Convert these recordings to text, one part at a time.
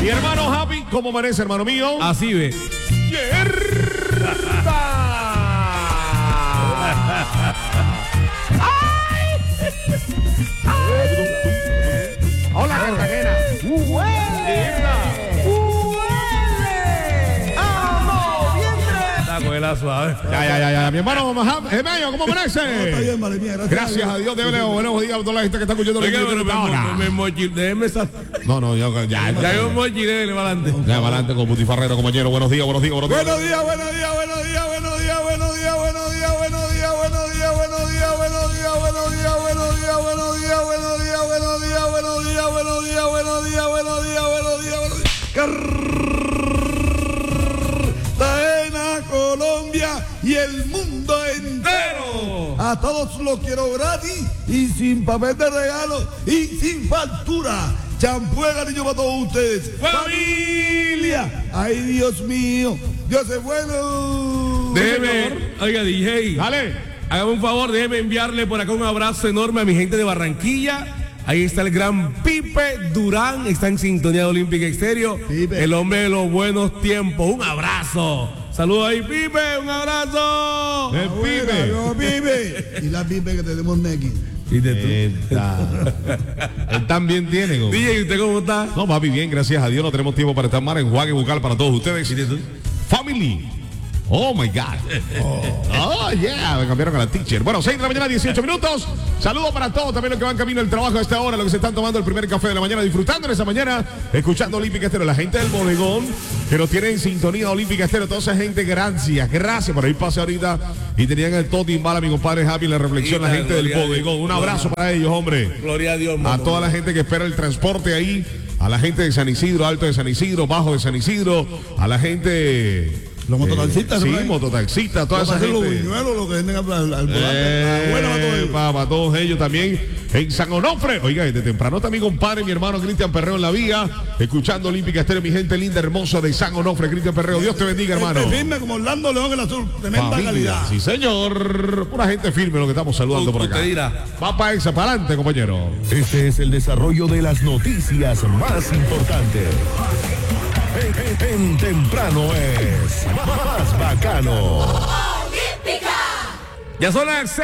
Mi hermano Happy, ¿cómo amanece, hermano mío? Así ve. Hola, Cartagena. Está con el suave. Ya. Mi hermano Gemello, ¿cómo amanece? Está bien, vale, mía, Gracias a Dios. Buenos días a toda la gente que está escuchando. No, ya yo mochi, déjale para adelante. Ya, para adelante con Butifarrero, compañero. Buenos días. Buenos días. Cartagena, Colombia y el mundo entero. A todos los quiero gratis y sin papel de regalo y sin factura. Champú de cariño para todos ustedes. ¡Familia! ¡Ay, Dios mío! ¡Dios es bueno! Déjeme, oiga, DJ. Dale. Hágame un favor, déjeme enviarle por acá un abrazo enorme a mi gente de Barranquilla. Ahí está el gran Pipe Durán, está en sintonía de Olímpica Estéreo. Pipe. El hombre de los buenos tiempos. Un abrazo. Saludos ahí, Pipe, un abrazo. El Pipe. Pipe. Y la Pipe que tenemos Neki. ¿Y de tú? Él también tiene. DJ, ¿y usted cómo está? No, papi, bien, gracias a Dios. No tenemos tiempo para estar mal. Enjuague bucal para todos ustedes. Family. Oh my God. Oh yeah, me cambiaron a la teacher. Bueno, 6 de la mañana, 18 minutos. Saludos para todos, también los que van camino al trabajo a esta hora, los que se están tomando el primer café de la mañana, disfrutando en esa mañana, escuchando Olímpica Estéreo. La gente del bodegón que nos tiene en sintonía Olímpica Estéreo, toda esa gente, gracias. Por ahí pase ahorita y tenían el todo timbal a mi compadre Javi, la reflexión, la gente del bodegón. Un abrazo para ellos, hombre. Gloria a Dios, A toda la gente que espera el transporte ahí, a la gente de San Isidro, Alto de San Isidro, Bajo de San Isidro, a la gente... Los mototaxistas, sí, ¿no? mototaxistas, toda esa gente. Los buñuelos, los que venden al volante. Bueno, para todos ellos también en San Onofre. Oiga, desde temprano está mi compadre, mi hermano Cristian Perreo en la vía, escuchando Olímpica Estéreo, mi gente linda, hermosa de San Onofre. Cristian Perreo, Dios te bendiga, hermano. Firme como Orlando León en la Azul, tremenda Familia, calidad. sí, señor. Pura gente firme lo que estamos saludando por acá. Usted dirá. Va para esa, para adelante, compañero. Este es el desarrollo de las noticias más importantes. En temprano es más bacano. Ya son las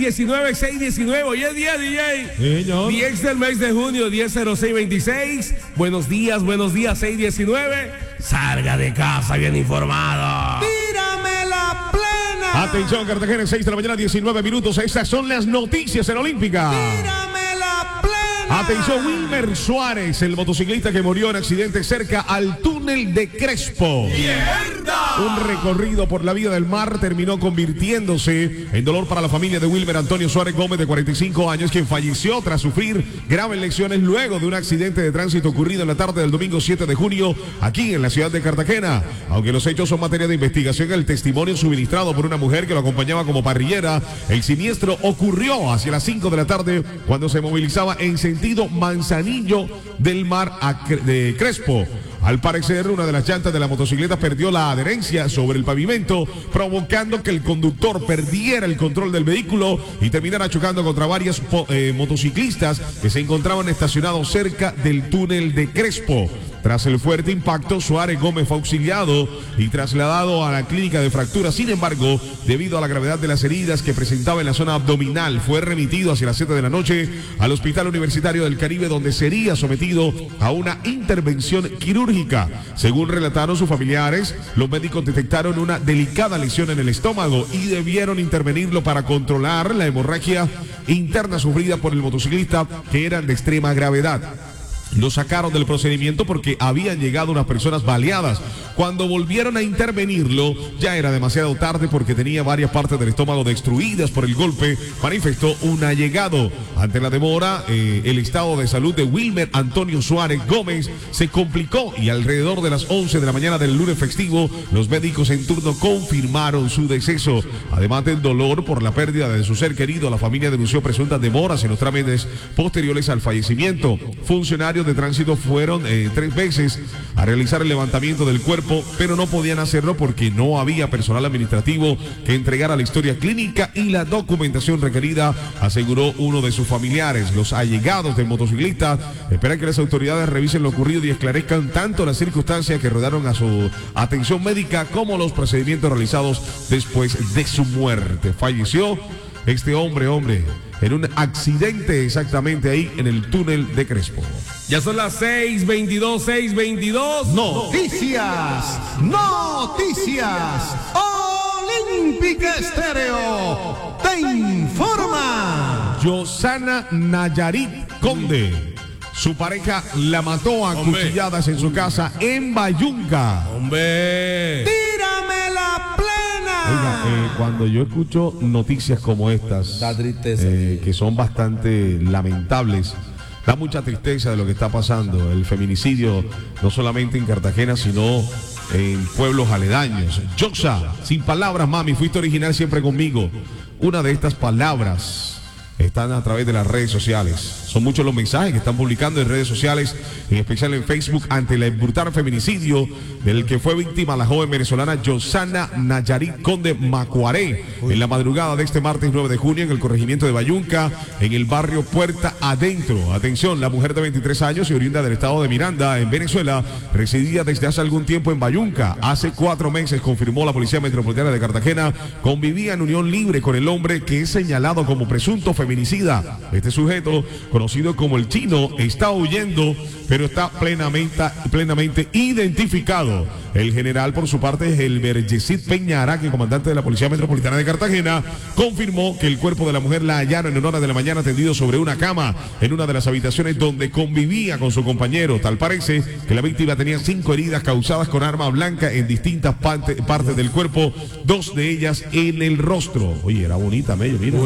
6:19. Hoy es día, DJ. Señor. 10 del mes de junio, 10/06/26. Buenos días, 6:19. Salga de casa bien informado. ¡Tírame la plena! Atención, Cartagena, 6 de la mañana, 19 minutos. Estas son las noticias en Olímpica. ¡Tírame la plena! Atención, Wilmer Suárez, el motociclista que murió en accidente cerca al túnel de Crespo. ¡Mierda! Un recorrido por la vía del mar terminó convirtiéndose en dolor para la familia de Wilmer Antonio Suárez Gómez, de 45 años, quien falleció tras sufrir graves lesiones luego de un accidente de tránsito ocurrido en la tarde del domingo 7 de junio aquí en la ciudad de Cartagena. Aunque los hechos son materia de investigación, el testimonio suministrado por una mujer que lo acompañaba como parrillera, el siniestro ocurrió hacia las 5 de la tarde cuando se movilizaba en sentido Manzanillo del Mar de Crespo. Al parecer, una de las llantas de la motocicleta perdió la adherencia sobre el pavimento, provocando que el conductor perdiera el control del vehículo y terminara chocando contra varios motociclistas que se encontraban estacionados cerca del túnel de Crespo. Tras el fuerte impacto, Suárez Gómez fue auxiliado y trasladado a la clínica de fracturas. Sin embargo, debido a la gravedad de las heridas que presentaba en la zona abdominal, fue remitido hacia las 7 de la noche al Hospital Universitario del Caribe, donde sería sometido a una intervención quirúrgica. Según relataron sus familiares, los médicos detectaron una delicada lesión en el estómago y debieron intervenirlo para controlar la hemorragia interna sufrida por el motociclista, que eran de extrema gravedad. Lo sacaron del procedimiento porque habían llegado unas personas baleadas. Cuando volvieron a intervenirlo, ya era demasiado tarde porque tenía varias partes del estómago destruidas por el golpe, manifestó un allegado. Ante la demora, el estado de salud de Wilmer Antonio Suárez Gómez se complicó y alrededor de las 11 de la mañana del lunes festivo, los médicos en turno confirmaron su deceso. Además del dolor por la pérdida de su ser querido, la familia denunció presuntas demoras en los trámites posteriores al fallecimiento. Funcionarios funcionarios de tránsito fueron 3 veces a realizar el levantamiento del cuerpo, pero no podían hacerlo porque no había personal administrativo que entregara la historia clínica y la documentación requerida, aseguró uno de sus familiares. Los allegados del motociclista esperan que las autoridades revisen lo ocurrido y esclarezcan tanto las circunstancias que rodearon a su atención médica como los procedimientos realizados después de su muerte. Falleció este hombre, en un accidente exactamente ahí en el túnel de Crespo. Ya son las 6:22. Noticias. Olímpica Estéreo te informa. Yosana Nayarit Conde. Su pareja la mató a cuchilladas en su casa en Bayunca. ¡Hombre! ¡Tírame la plena! Oiga, cuando yo escucho noticias como estas, Da tristeza. que son bastante lamentables, da mucha tristeza de lo que está pasando. El feminicidio, no solamente en Cartagena, sino en pueblos aledaños. Yosa, sin palabras, mami, fuiste original siempre conmigo. Una de estas palabras están a través de las redes sociales. Son muchos los mensajes que están publicando en redes sociales, en especial en Facebook, ante el brutal feminicidio del que fue víctima la joven venezolana Yosana Nayarit Conde Macuaré en la madrugada de este martes 9 de junio en el corregimiento de Bayunca, en el barrio Puerta Adentro. Atención, la mujer de 23 años y oriunda del estado de Miranda, en Venezuela, residía desde hace algún tiempo en Bayunca. Hace 4 meses, confirmó la Policía Metropolitana de Cartagena, convivía en unión libre con el hombre que es señalado como presunto feminicida. Este sujeto, conocido como el Chino, está huyendo, pero está plenamente identificado. El general, por su parte, Helber Yesid Peña Araque, comandante de la Policía Metropolitana de Cartagena, confirmó que el cuerpo de la mujer la hallaron en horas de la mañana tendido sobre una cama en una de las habitaciones donde convivía con su compañero. Tal parece que la víctima tenía 5 heridas causadas con arma blanca en distintas partes del cuerpo, 2 de ellas en el rostro. Oye, era bonita, Mello, mira.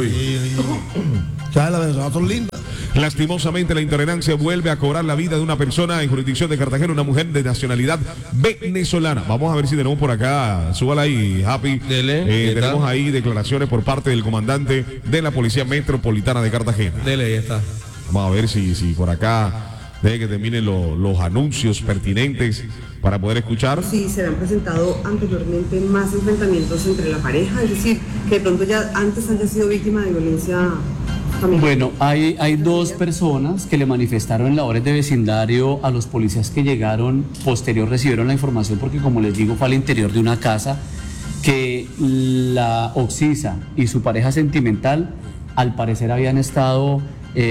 ¿Sabes? Las venezolanas son lindas. Lastimosamente, la intolerancia vuelve a cobrar la vida de una persona en jurisdicción de Cartagena, una mujer de nacionalidad venezolana. Vamos a ver si tenemos por acá, súbala ahí, Happy. Dele, tenemos ahí declaraciones por parte del comandante de la Policía Metropolitana de Cartagena. Dele, ya está. Vamos a ver si por acá deje que terminen los anuncios pertinentes para poder escuchar. Sí, se han presentado anteriormente más enfrentamientos entre la pareja, es decir, que de pronto ya antes haya sido víctima de violencia familiar. Bueno, hay 2 personas que le manifestaron en labores de vecindario a los policías que llegaron, posterior recibieron la información porque, como les digo, fue al interior de una casa, que la Oxisa y su pareja sentimental al parecer habían estado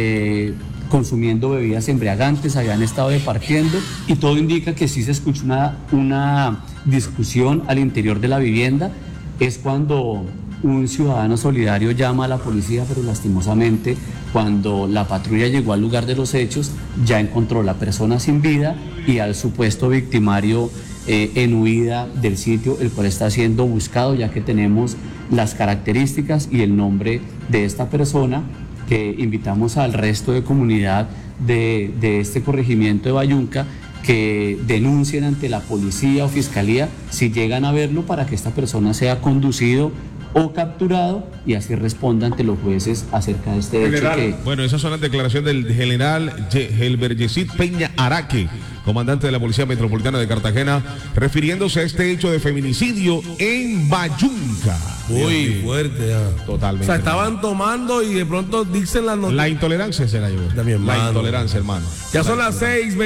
consumiendo bebidas embriagantes, habían estado departiendo, y todo indica que sí se escuchó una discusión al interior de la vivienda. Es cuando un ciudadano solidario llama a la policía, pero lastimosamente cuando la patrulla llegó al lugar de los hechos ya encontró la persona sin vida y al supuesto victimario en huida del sitio, el cual está siendo buscado, ya que tenemos las características y el nombre de esta persona, que invitamos al resto de comunidad de este corregimiento de Bayunca que denuncien ante la policía o fiscalía si llegan a verlo, para que esta persona sea conducido o capturado y así responda ante los jueces acerca de este hecho. Bueno, esas son las declaraciones del general Helber Yesid Peña Araque, comandante de la Policía Metropolitana de Cartagena, refiriéndose a este hecho de feminicidio en Bayunca. Muy fuerte, ya. Totalmente. O sea, estaban tomando y de pronto dicen las noticias. La intolerancia se la llevó. También, la mano. intolerancia, hermano. Ya son las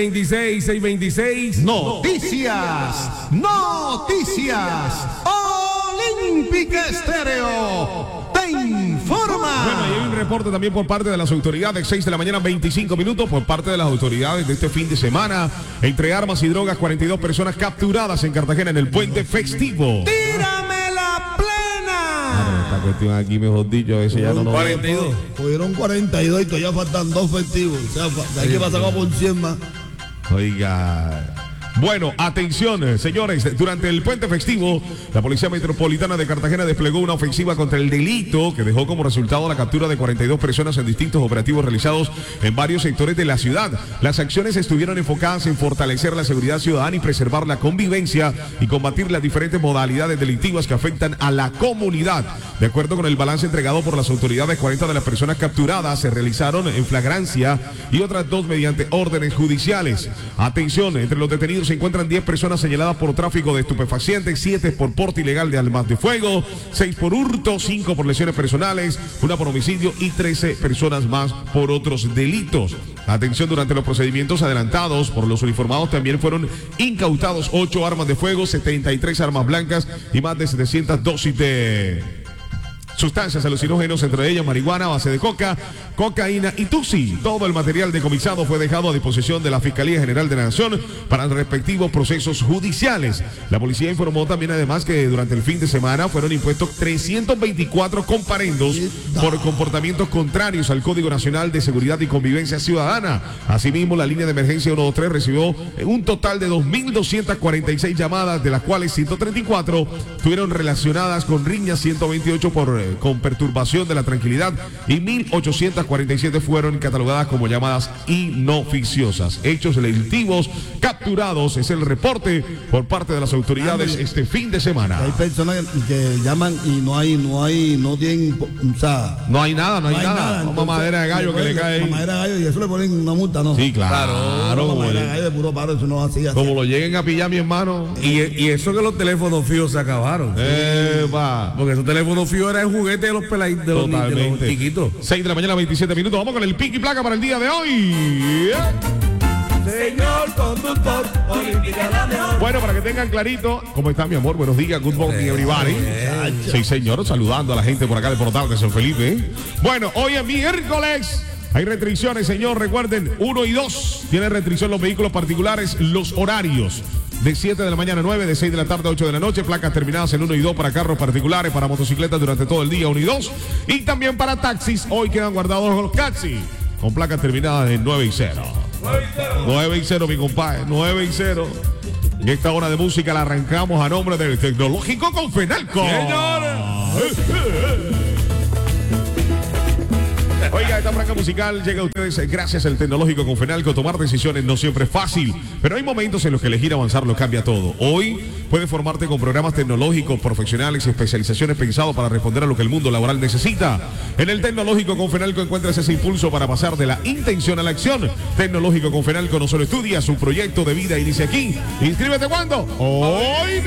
6:26. Noticias. Olímpica Estéreo te informa. Bueno, y hay un reporte también por parte de las autoridades, 6 de la mañana, 25 minutos, por parte de las autoridades de este fin de semana. Entre armas y drogas, 42 personas capturadas en Cartagena en el puente festivo. ¡Tírame la plena! Esta cuestión aquí, mejor dicho, a veces ya no nos... 42. Pudieron 42 y todavía faltan 2 festivos. O sea, hay que pasar como por 100 más. Oiga, Bueno, atención, señores, durante el puente festivo, la Policía Metropolitana de Cartagena desplegó una ofensiva contra el delito que dejó como resultado la captura de 42 personas en distintos operativos realizados en varios sectores de la ciudad. Las acciones estuvieron enfocadas en fortalecer la seguridad ciudadana y preservar la convivencia y combatir las diferentes modalidades delictivas que afectan a la comunidad. De acuerdo con el balance entregado por las autoridades, 40 de las personas capturadas se realizaron en flagrancia y otras 2 mediante órdenes judiciales. Atención, entre los detenidos se encuentran 10 personas señaladas por tráfico de estupefacientes, 7 por porte ilegal de armas de fuego, 6 por hurto, 5 por lesiones personales, 1 por homicidio y 13 personas más por otros delitos. Atención, durante los procedimientos adelantados por los uniformados también fueron incautados 8 armas de fuego, 73 armas blancas y más de 700 dosis de sustancias alucinógenos, entre ellas marihuana, base de coca, cocaína y tusi. Todo el material decomisado fue dejado a disposición de la Fiscalía General de la Nación para los respectivos procesos judiciales. La policía informó también además que durante el fin de semana fueron impuestos 324 comparendos por comportamientos contrarios al Código Nacional de Seguridad y Convivencia Ciudadana. Asimismo, la línea de emergencia 123 recibió un total de 2.246 llamadas, de las cuales 134 estuvieron relacionadas con riñas, 128 con perturbación de la tranquilidad y 1.847 fueron catalogadas como llamadas inoficiosas. Hechos delictivos capturados es el reporte por parte de las autoridades este fin de semana. Hay personas que llaman y no tienen, o sea, no hay nada. Entonces, madera de gallo que le cae. Madera de gallo y eso le ponen una multa, ¿no? Sí, claro. Madera de gallo de puro paro, eso no hacía. Como lo lleguen a pillar, mi hermano. Y eso que los teléfonos fijos se acabaron. Porque esos teléfonos fijos eran el juguete de los peladitos, de los chiquitos. 6 de la mañana, 27 minutos. Vamos con el pique y placa para el día de hoy. Señor conductor, Olímpica la mejor. Bueno, para que tengan clarito, ¿cómo está mi amor? Buenos días, good morning everybody. Sí, señor, saludando a la gente por acá de Portal de San Felipe. Bueno, hoy es miércoles. Hay restricciones, señor. Recuerden, 1 y 2 tienen restricción los vehículos particulares, los horarios. De 7 de la mañana a 9, de 6 de la tarde a 8 de la noche, placas terminadas en 1 y 2 para carros particulares, para motocicletas durante todo el día, 1 y 2. Y también para taxis, hoy quedan guardados los taxis, con placas terminadas en 9 y 0. 9 y 0, mi compadre, 9 y 0. En esta hora de música la arrancamos a nombre del Tecnológico con Fenalco. Oiga, esta franja musical llega a ustedes gracias al Tecnológico con Fenalco. Tomar decisiones no siempre es fácil, pero hay momentos en los que elegir avanzar lo cambia todo. Hoy puedes formarte con programas tecnológicos, profesionales y especializaciones pensados para responder a lo que el mundo laboral necesita. En el Tecnológico con Fenalco encuentras ese impulso para pasar de la intención a la acción. Tecnológico con Fenalco no solo estudia, su proyecto de vida inicia aquí. ¿Inscríbete cuándo? Hoy.